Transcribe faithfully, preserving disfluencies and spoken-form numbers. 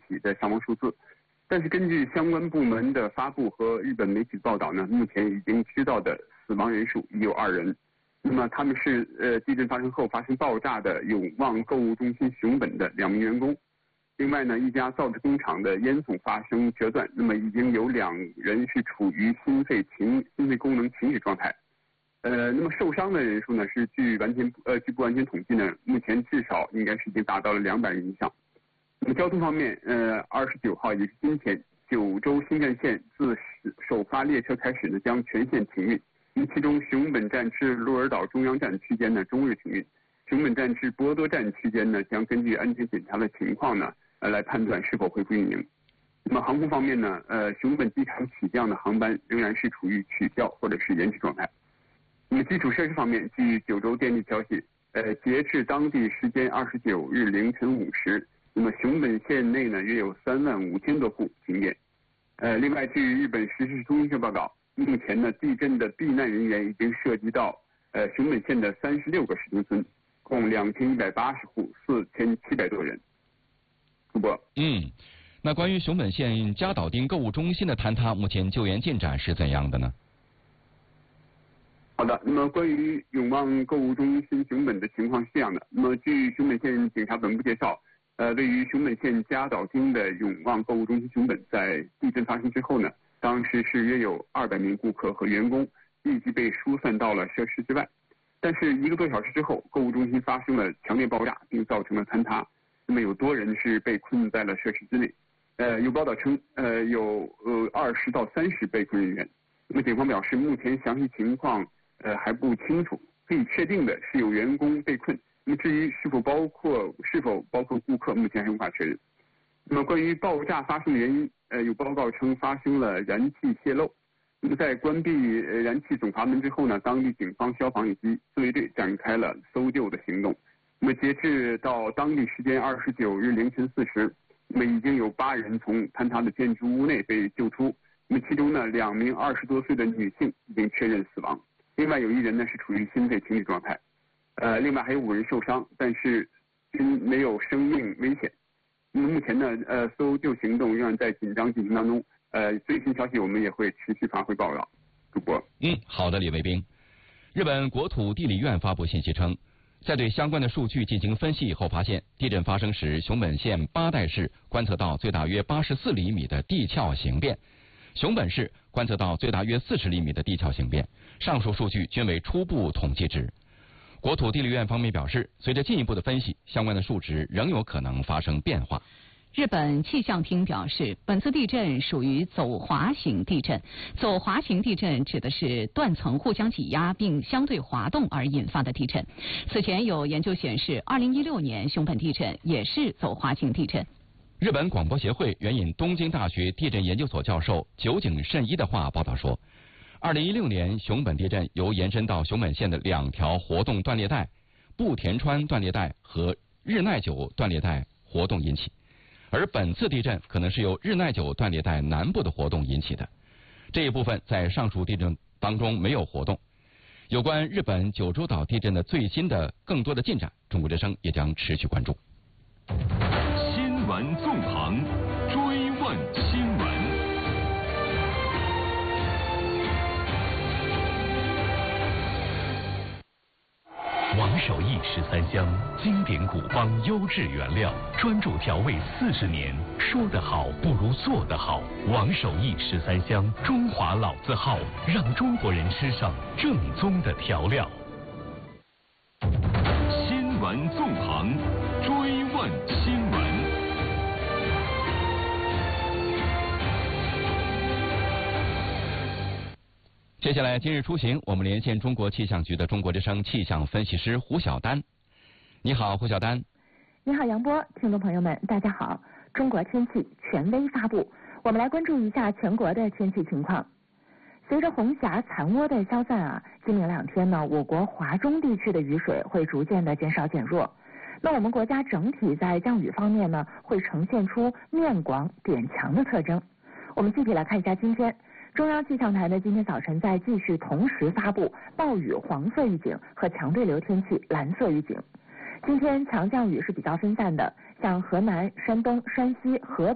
起的伤亡数字。但是根据相关部门的发布和日本媒体报道呢，目前已经知道的死亡人数已有二人。那么他们是呃地震发生后发生爆炸的永旺购物中心熊本的两名员工。另外呢，一家造纸工厂的烟囱发生折断，那么已经有两人是处于心肺停心肺功能停止状态。呃，那么受伤的人数呢是据完全呃据不完全统计呢，目前至少应该是已经达到了两百人以上。那么交通方面，呃，二十九号也是今天，九州新干线自首发列车开始呢，将全线停运。那么其中熊本站至鹿儿岛中央站区间呢，终日停运；熊本站至博多站区间呢，将根据安全检查的情况呢，呃，来判断是否恢复运营。那么航空方面呢，呃，熊本机场起降的航班仍然是处于取消或者是延迟状态。那么基础设施方面，据九州电力消息，呃，截至当地时间二十九日凌晨五时。那么熊本县内呢，约有三万五千多户停电。呃，另外，据日本时事通讯社报告，目前呢，地震的避难人员已经涉及到呃熊本县的三十六个市町村，共两千一百八十户，四千七百多人。主播， 嗯，那关于熊本县加岛町购物中心的坍塌，目前救援进展是怎样的呢？ 好的，那么关于永旺购物中心熊本的情况是这样的。那么据熊本县警察本部介绍。呃，位于熊本县加岛町的永旺购物中心熊本，在地震发生之后呢，当时是约有二百名顾客和员工立即被疏散到了设施之外。但是一个多小时之后，购物中心发生了强烈爆炸，并造成了坍塌。那么有多人是被困在了设施之内。呃，有报道称，呃，有呃二十到三十被困人员。那么警方表示，目前详细情况呃还不清楚，可以确定的是有员工被困。那么至于是否包括是否包括顾客，目前还无法确认。那么关于爆炸发生的原因，呃，有报告称发生了燃气泄漏。那么在关闭燃气总阀门之后呢，当地警方、消防以及自卫队展开了搜救的行动。那么截至到当地时间二十九日凌晨四时，那么已经有八人从坍塌的建筑物内被救出。那么其中呢，两名二十多岁的女性已经确认死亡，另外有一人呢是处于心肺停止状态。呃，另外还有五人受伤，但是均没有生命危险。那么目前呢，呃，搜救行动仍然在紧张进行当中。呃，最新消息我们也会持续发回报道。主播， 嗯，好的，李卫兵。日本国土地理院发布信息称，在对相关的数据进行分析以后，发现地震发生时，熊本县八代市观测到最大约八十四厘米的地壳形变，熊本市观测到最大约四十厘米的地壳形变。上述数据均为初步统计值。国土地理院方面表示，随着进一步的分析，相关的数值仍有可能发生变化。 日本气象厅表示，本次地震属于走滑型地震。走滑型地震指的是断层互相挤压并相对滑动而引发的地震。此前有研究显示，二零一六年熊本地震也是走滑型地震。 日本广播协会援引东京大学地震研究所教授酒井慎一的话报道说，二零一六年熊本地震由延伸到熊本县的两条活动断裂带步田川断裂带和日奈久断裂带活动引起，而本次地震可能是由日奈久断裂带南部的活动引起的。这一部分在上述地震当中没有活动。有关日本九州岛地震的最新的更多的进展，中国之声也将持续关注。 新闻纵横，追问新闻。王守义十三香，经典古方优质原料，专注调味四十年。说得好不如做得好。王守义十三香，中华老字号，让中国人吃上正宗的调料。新闻纵横，追问新闻。 接下来今日出行，我们连线中国气象局的中国之声气象分析师胡晓丹。你好，胡晓丹。 你好，杨波，听众朋友们，大家好。中国天气权威发布，我们来关注一下全国的天气情况。随着红霞残涡的消散啊，今明两天呢，我国华中地区的雨水会逐渐的减少减弱。那我们国家整体在降雨方面呢，会呈现出面广点强的特征。我们具体来看一下今天。中央气象台呢，今天早晨在继续同时发布暴雨黄色预警和强对流天气蓝色预警。今天强降雨是比较分散的，像河南、山东、山西、河北。